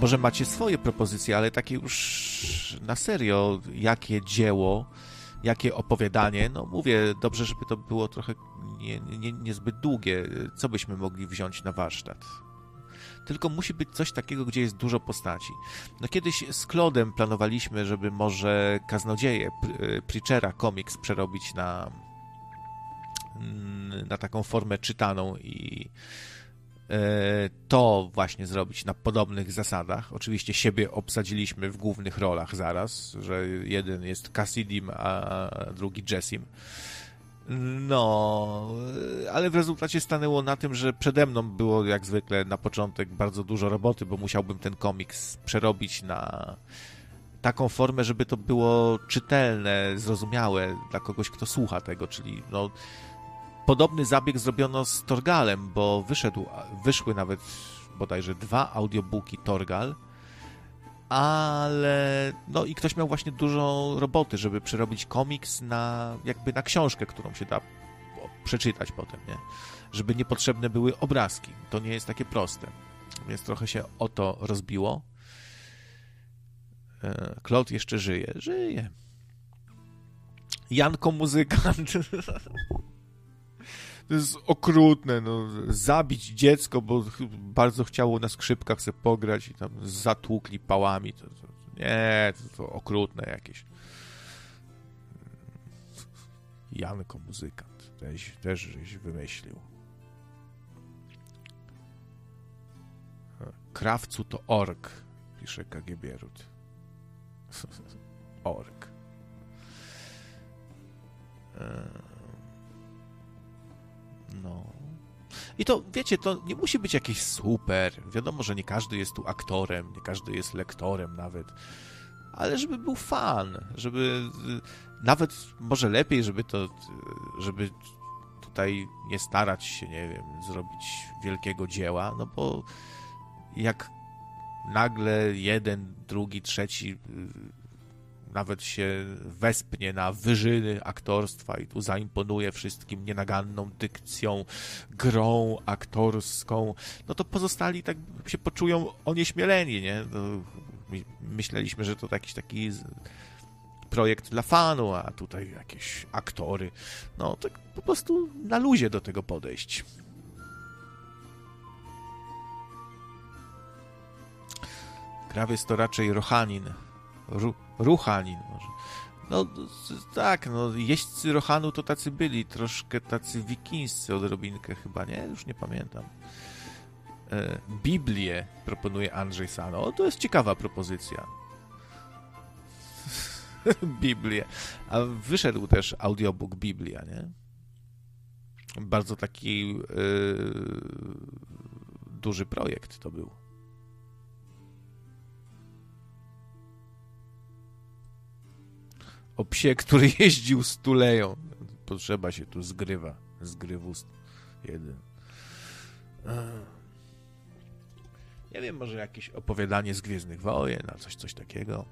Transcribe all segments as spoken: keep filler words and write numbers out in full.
może macie swoje propozycje, ale takie już na serio, jakie dzieło, jakie opowiadanie, no mówię, dobrze, żeby to było trochę nie, nie, niezbyt długie, co byśmy mogli wziąć na warsztat. Tylko musi być coś takiego, gdzie jest dużo postaci. No kiedyś z Claude'em planowaliśmy, żeby może Kaznodzieje, Preachera komiks przerobić na, na taką formę czytaną i to właśnie zrobić na podobnych zasadach. Oczywiście siebie obsadziliśmy w głównych rolach zaraz, że jeden jest Cassidim, a drugi Jessim. No, ale w rezultacie stanęło na tym, że przede mną było jak zwykle na początek bardzo dużo roboty, bo musiałbym ten komiks przerobić na taką formę, żeby to było czytelne, zrozumiałe dla kogoś, kto słucha tego, czyli no podobny zabieg zrobiono z Torgalem, bo wyszedł, wyszły nawet bodajże dwa audiobooki Torgal, ale no i ktoś miał właśnie dużo roboty, żeby przerobić komiks na jakby na książkę, którą się da przeczytać potem, nie? Żeby niepotrzebne były obrazki. To nie jest takie proste. Więc trochę się o to rozbiło. Claude jeszcze żyje. Żyje. Janko muzykant. To jest okrutne, no, zabić dziecko, bo bardzo chciało na skrzypkach sobie pograć i tam zatłukli pałami. To, to, nie, to, to okrutne jakieś. Janko muzykant. Też, też żeś wymyślił. Krawcu to ork, pisze K G Bierut. Ork. No. I to, wiecie, to nie musi być jakieś super. Wiadomo, że nie każdy jest tu aktorem, nie każdy jest lektorem nawet. Ale żeby był fan, żeby nawet może lepiej, żeby to, żeby tutaj nie starać się, nie wiem, zrobić wielkiego dzieła, no bo jak nagle jeden, drugi, trzeci nawet się wespnie na wyżyny aktorstwa i tu zaimponuje wszystkim nienaganną dykcją, grą aktorską, no to pozostali tak się poczują onieśmieleni, nie? No, myśleliśmy, że to jakiś taki projekt dla fanu, a tutaj jakieś aktory. No, tak po prostu na luzie do tego podejść. Krawiec to raczej Rohanin. Ru, Ruchanin może. No tak, no jeźdźcy Rohanu to tacy byli, troszkę tacy wikińscy odrobinkę chyba, nie? Już nie pamiętam. E, Biblię proponuje Andrzej Sano. O, to jest ciekawa propozycja. Biblię. A wyszedł też audiobook Biblia, nie? Bardzo taki yy, duży projekt to był. O psie, który jeździł z tuleją. Potrzeba się tu zgrywa. Zgrywust jeden. Nie wiem, może jakieś opowiadanie z Gwiezdnych Wojen, a coś, coś takiego.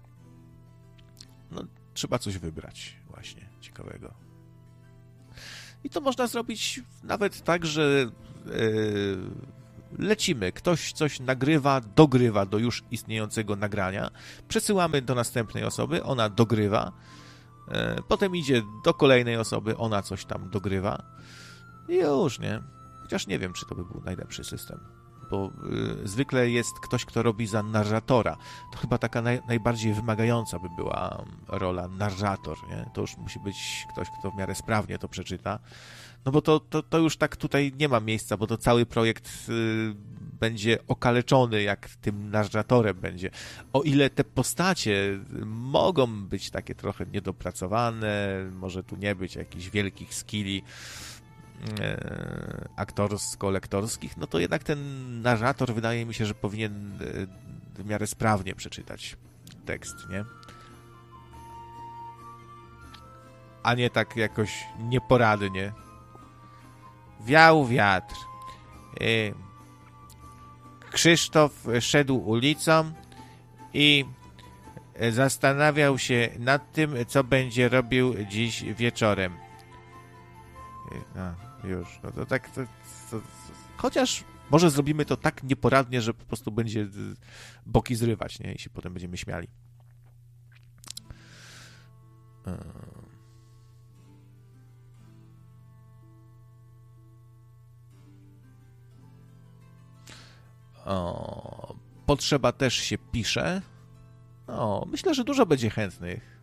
No, trzeba coś wybrać właśnie ciekawego. I to można zrobić nawet tak, że yy, lecimy. Ktoś coś nagrywa, dogrywa do już istniejącego nagrania. Przesyłamy do następnej osoby, ona dogrywa. Yy, potem idzie do kolejnej osoby, ona coś tam dogrywa. I już, nie? Chociaż nie wiem, czy to by był najlepszy system. Bo y, zwykle jest ktoś, kto robi za narratora. To chyba taka naj, najbardziej wymagająca by była rola narrator, nie? To już musi być ktoś, kto w miarę sprawnie to przeczyta. No bo to, to, to już tak tutaj nie ma miejsca, bo to cały projekt y, będzie okaleczony, jak tym narratorem będzie. O ile te postacie mogą być takie trochę niedopracowane, może tu nie być jakichś wielkich skilli aktorsko-lektorskich, no to jednak ten narrator wydaje mi się, że powinien w miarę sprawnie przeczytać tekst, nie? A nie tak jakoś nieporadnie. Wiał wiatr. Krzysztof szedł ulicą i zastanawiał się nad tym, co będzie robił dziś wieczorem. No, już, no to tak, to, to, to, chociaż Może zrobimy to tak nieporadnie, że po prostu będzie boki zrywać, nie? I się potem będziemy śmiali. O, potrzeba też się pisze. O, myślę, że dużo będzie chętnych.